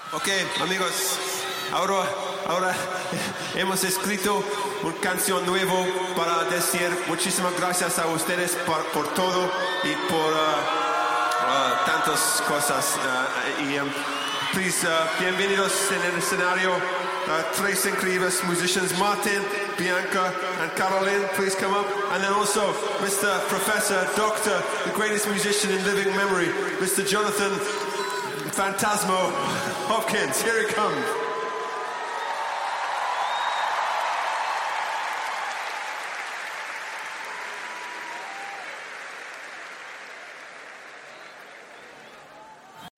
Ok, amigos, ahora hemos escrito una canción nueva para decir muchísimas gracias a ustedes por todo y por tantas cosas. Please, bienvenidos en el escenario. Tres incredibles musicians, Martin, Bianca, and Caroline. Please come up. And then also Mr. Professor, Doctor, the greatest musician in living memory, Mr. Jonathan Phantasmo Hopkins. Here he comes.